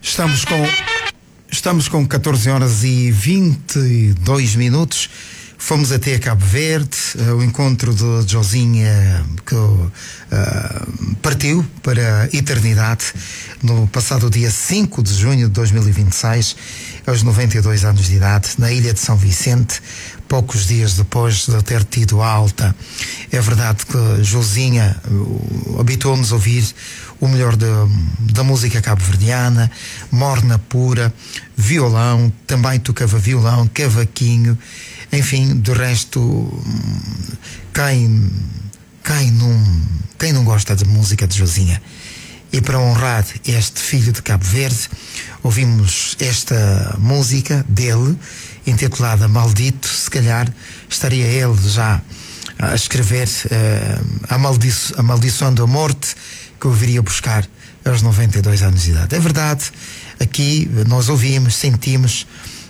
Estamos com 14 horas e 22 minutos. Fomos até Cabo Verde, o encontro de Josinha, que partiu para a eternidade no passado dia 5 de junho de 2026, aos 92 anos de idade, na ilha de São Vicente, poucos dias depois de ter tido alta. É verdade que Josinha habituou-nos a ouvir o melhor da música cabo-verdiana, morna pura, violão, também tocava violão, cavaquinho, enfim, do resto, quem não gosta de música de Josinha? E para honrar este filho de Cabo Verde, ouvimos esta música dele, intitulada Maldito. Se calhar estaria ele já a escrever a maldição da morte que o viria buscar aos 92 anos de idade. É verdade, aqui nós ouvimos, sentimos,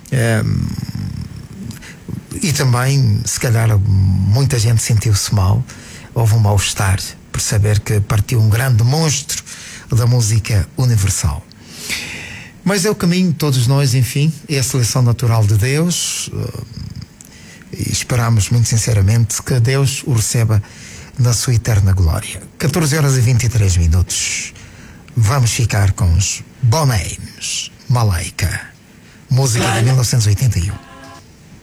e também, se calhar, muita gente sentiu-se mal, houve um mal-estar por saber que partiu um grande monstro da música universal. Mas é o caminho de todos nós, enfim, é a seleção natural de Deus, e esperamos muito sinceramente que Deus o receba na sua eterna glória. 14 horas e 23 minutos. Vamos ficar com os Bon Names, Malaika, música de 1981.